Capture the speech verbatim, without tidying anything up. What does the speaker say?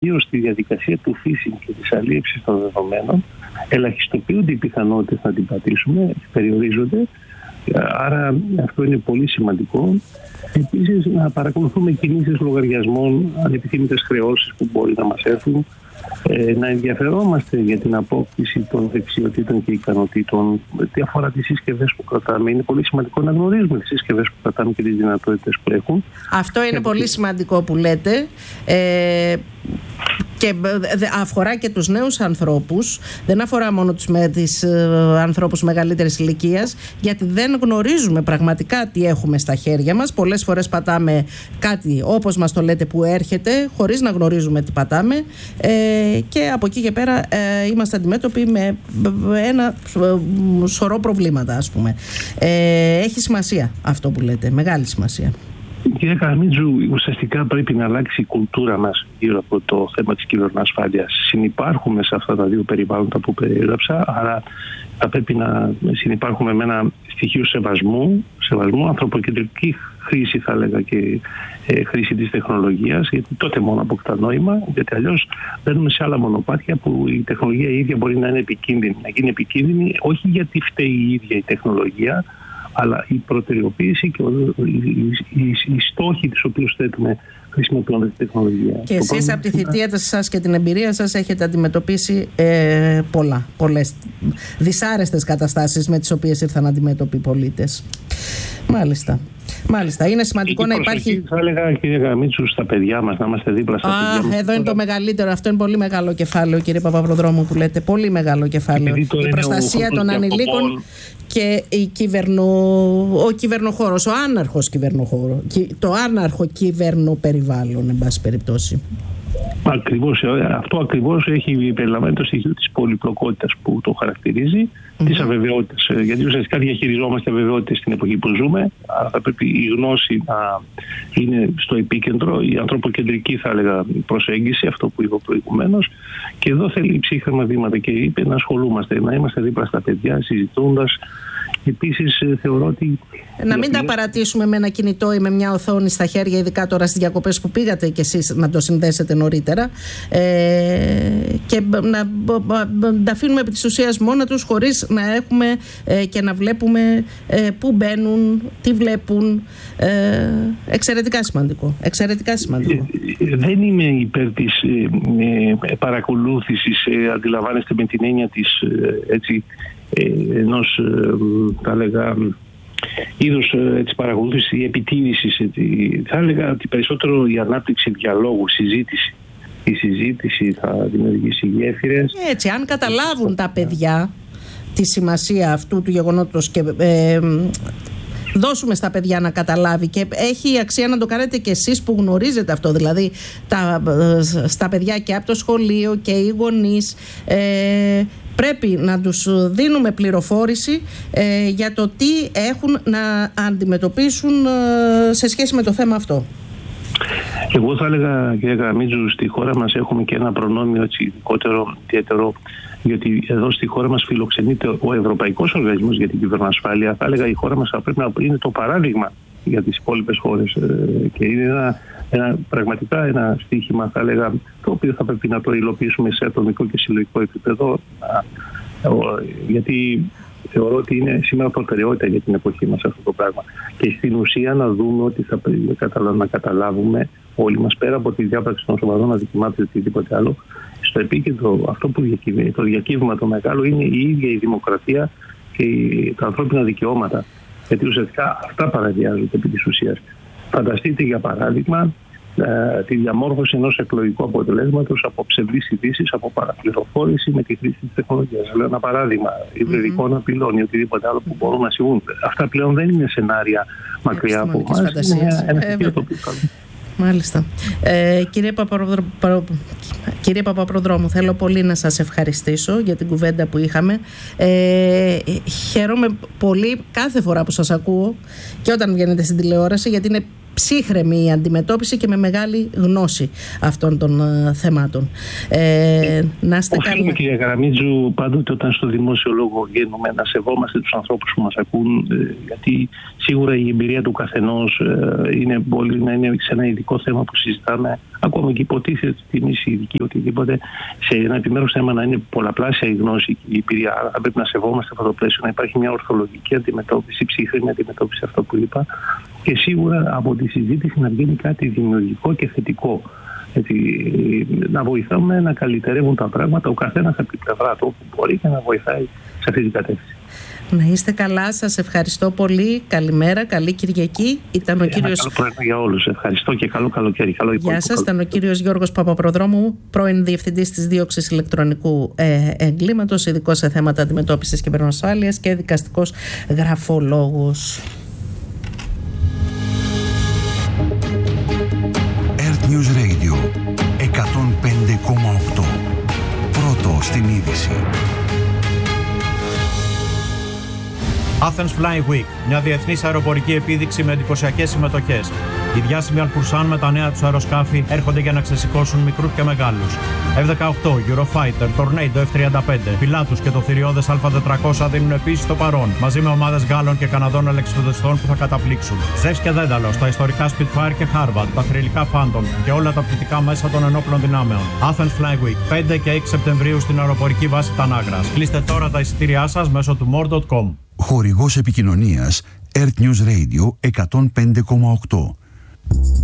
γύρω στη διαδικασία του phishing και της αλίευσης των δεδομένων, ελαχιστοποιούνται οι πιθανότητες να την πατήσουμε, περιορίζονται. Άρα αυτό είναι πολύ σημαντικό. Επίσης, να παρακολουθούμε κινήσεις λογαριασμών, ανεπιθύμητες χρεώσεις που μπορεί να μας έρθουν, ε, να ενδιαφερόμαστε για την απόκτηση των δεξιοτήτων και ικανοτήτων. Τι αφορά τις συσκευές που κρατάμε, είναι πολύ σημαντικό να γνωρίζουμε τις συσκευές που κρατάμε και τις δυνατότητες που έχουν. Αυτό είναι πολύ σημαντικό που λέτε. Ε, και αφορά και τους νέους ανθρώπους, δεν αφορά μόνο τους με τις ε, ανθρώπους μεγαλύτερης ηλικίας, γιατί δεν γνωρίζουμε πραγματικά τι έχουμε στα χέρια μας. Πολλές φορές πατάμε κάτι όπως μας το λέτε που έρχεται, χωρίς να γνωρίζουμε τι πατάμε, ε, και από εκεί και πέρα ε, είμαστε αντιμέτωποι με ένα σωρό προβλήματα, ας πούμε. Ε, έχει σημασία αυτό που λέτε, μεγάλη σημασία. Κύριε Καραμίτζου, ουσιαστικά πρέπει να αλλάξει η κουλτούρα μας γύρω από το θέμα της κυβερνοασφάλειας. Συνυπάρχουμε σε αυτά τα δύο περιβάλλοντα που περιέγραψα, άρα θα πρέπει να συνυπάρχουμε με ένα στοιχείο σεβασμού, σεβασμού, ανθρωποκεντρική χρήση θα έλεγα και ε, χρήση της τεχνολογίας, γιατί τότε μόνο αποκτά νόημα, γιατί αλλιώς μπαίνουμε σε άλλα μονοπάτια που η τεχνολογία η ίδια μπορεί να είναι επικίνδυνη. Να γίνει επικίνδυνη όχι γιατί φταίει η ίδια η τεχνολογία, αλλά η προτεραιοποίηση και οι στόχοι τις οποίους θέτουμε χρησιμοποιώντας τη τεχνολογία. Και εσείς από τη θητεία σας και την εμπειρία σας έχετε αντιμετωπίσει ε, πολλά, πολλές δυσάρεστες καταστάσεις με τις οποίες ήρθαν αντιμέτωποι οι πολίτες. Μάλιστα. Μάλιστα, είναι σημαντικό να υπάρχει. Θα έλεγα, κύριε Καραμίτσου, στα παιδιά μας, να είμαστε δίπλα στα Α, παιδιά μας. Εδώ είναι το μεγαλύτερο. Αυτό είναι πολύ μεγάλο κεφάλαιο, κύριε Παπαπροδρόμου, που λέτε. Πολύ μεγάλο κεφάλαιο. Η προστασία των ανηλίκων και η κυβερνο... ο κυβερνοχώρος, ο άναρχος κυβερνοχώρος, το άναρχο κυβερνοπεριβάλλον, εν πάση περιπτώσει. Ακριβώς, αυτό ακριβώς έχει περιλαμβάνει το στοιχείο της πολυπλοκότητας που το χαρακτηρίζει, mm-hmm. της αβεβαιότητας. Γιατί ουσιαστικά διαχειριζόμαστε αβεβαιότητες στην εποχή που ζούμε, άρα θα πρέπει η γνώση να είναι στο επίκεντρο, η ανθρωποκεντρική θα έλεγα προσέγγιση, αυτό που είπα προηγουμένως, και εδώ θέλει ψύχρεμα βήματα και είπε να ασχολούμαστε, να είμαστε δίπλα στα παιδιά συζητώντας. Επίσης θεωρώ ότι να μην τα παρατήσουμε με ένα κινητό ή με μια οθόνη στα χέρια, ειδικά τώρα στις διακοπές που πήγατε κι εσείς να το συνδέσετε νωρίτερα, ε, και να τα αφήνουμε επί της ουσίας μόνα τους, χωρίς να έχουμε ε, και να βλέπουμε ε, πού μπαίνουν, τι βλέπουν. Ε, εξαιρετικά σημαντικό. Εξαιρετικά σημαντικό. Ε, δεν είμαι υπέρ της ε, ε, παρακολούθησης, ε, αντιλαμβάνεστε, με την έννοια της ε, έτσι, ε, ενός ε, θα έλεγα είδους της παρακολούθησης ή επιτήρησης. Θα έλεγα ότι περισσότερο η ανάπτυξη διαλόγου, συζήτηση. Η συζήτηση θα δημιουργήσει γέφυρες. Έτσι, αν καταλάβουν τα παιδιά τη σημασία αυτού του γεγονότος και ε, δώσουμε στα παιδιά να καταλάβει, και έχει αξία να το κάνετε και εσείς που γνωρίζετε αυτό, δηλαδή τα, στα παιδιά και από το σχολείο και οι γονείς, ε, πρέπει να τους δίνουμε πληροφόρηση ε, για το τι έχουν να αντιμετωπίσουν ε, σε σχέση με το θέμα αυτό. Εγώ θα έλεγα, κύριε Καραμίτζου, στη χώρα μας έχουμε και ένα προνόμιο έτσι ειδικότερο, ιδιαίτερο, γιατί εδώ στη χώρα μας φιλοξενείται ο Ευρωπαϊκός Οργανισμός για την Κυβερνοασφάλεια. Θα έλεγα η χώρα μας θα πρέπει να είναι το παράδειγμα για τις υπόλοιπες χώρες και είναι ένα, ένα, πραγματικά ένα στοίχημα, θα έλεγα, το οποίο θα πρέπει να το υλοποιήσουμε σε ατομικό και συλλογικό επίπεδο, γιατί θεωρώ ότι είναι σήμερα προτεραιότητα για την εποχή μας αυτό το πράγμα. Και στην ουσία να δούμε ότι θα πρέπει να καταλάβουμε όλοι μας, πέρα από τη διάπραξη των σοβαρών αδικημάτων ή οτιδήποτε άλλο, στο επίκεντρο αυτό που διακύβει, το διακύβημα το μεγάλο είναι η ίδια η δημοκρατία και τα ανθρώπινα δικαιώματα. Γιατί ουσιαστικά αυτά παραβιάζονται επί της ουσίας. Φανταστείτε για παράδειγμα ε, τη διαμόρφωση ενός εκλογικού αποτελέσματος από ψευδείς ειδήσεις, από παραπληροφόρηση με τη χρήση της τεχνολογίας. Λέω ένα παράδειγμα υβριδικών mm-hmm. απειλών ή οτιδήποτε άλλο που μπορούν να συμβούν. Αυτά πλέον δεν είναι σενάρια μακριά από εμάς. Είναι ένα στοιχείο το οποίο κάνουμε. Μάλιστα. Ε, κύριε, Παπαπροδρό... κύριε Παπαπροδρόμου, θέλω πολύ να σας ευχαριστήσω για την κουβέντα που είχαμε. Ε, χαίρομαι πολύ κάθε φορά που σας ακούω και όταν βγαίνετε στην τηλεόραση, γιατί είναι ψύχρεμη η αντιμετώπιση και με μεγάλη γνώση αυτών των uh, θεμάτων. Ε, να είστε καλά. Οφείλουμε, κύριε Καραμίτζου, πάντοτε όταν στο δημόσιο λόγο βγαίνουμε να σεβόμαστε τους ανθρώπους που μας ακούν, ε, γιατί Σίγουρα η εμπειρία του καθενός είναι, μπορεί να είναι σε ένα ειδικό θέμα που συζητάμε, ακόμη και υποτίθεται ότι εμεί οι ειδικοί οτιδήποτε, σε ένα επιμέρους θέμα να είναι πολλαπλάσια η γνώση και η εμπειρία. Άρα θα πρέπει να σεβόμαστε αυτό το πλαίσιο, να υπάρχει μια ορθολογική αντιμετώπιση, ψύχρεμη αντιμετώπιση, αυτό που είπα, και σίγουρα από τη συζήτηση να βγαίνει κάτι δημιουργικό και θετικό. Έτσι, να βοηθάμε να καλυτερεύουν τα πράγματα, ο καθένας από την πλευρά του που μπορεί, και να βοηθάει σε αυτή την κατεύθυνση. Να είστε καλά, σας ευχαριστώ πολύ. Καλημέρα, καλή Κυριακή. Ήταν ο κύριος... Καλό πρωί για όλους. Ευχαριστώ και καλό καλοκαίρι. Καλό Γεια σας, ήταν ο κύριος Γιώργος Παπαπροδρόμου, πρώην Διευθυντής της Δίωξης Ηλεκτρονικού ε, Εγκλήματος, ειδικός σε θέματα αντιμετώπισης κυβερνοασφάλειας και δικαστικός γραφολόγος. Earth News Radio εκατόν πέντε κόμμα οκτώ. Πρώτο στην είδηση. Athens Flying Week, μια διεθνής αεροπορική επίδειξη με εντυπωσιακές συμμετοχές. Οι διάσημοι Αλφουρσάν με τα νέα τους αεροσκάφη έρχονται για να ξεσηκώσουν μικρούς και μεγάλους. εφ δεκαοκτώ, Eurofighter, Tornado εφ τριάντα πέντε, Πιλάτους και το θηριώδες Α τετρακόσια δίνουν επίσης το παρόν, μαζί με ομάδες Γάλλων και Καναδών αλεξιπτοδιστών που θα καταπλήξουν. Ζεύς και Δένταλος, τα ιστορικά Spitfire και Harvard, τα θρυλικά Phantom και όλα τα πτυτικά μέσα των ενόπλων δυνάμεων. Athens Flying Week, πέντε και έξι Σεπτεμβρίου στην αεροπορική βάση Τανάγρας. Κλείστε τώρα τα εισιτήριά σας μέσω του more τελεία com. Χορηγός επικοινωνίας Earth News Radio εκατόν πέντε κόμμα οκτώ.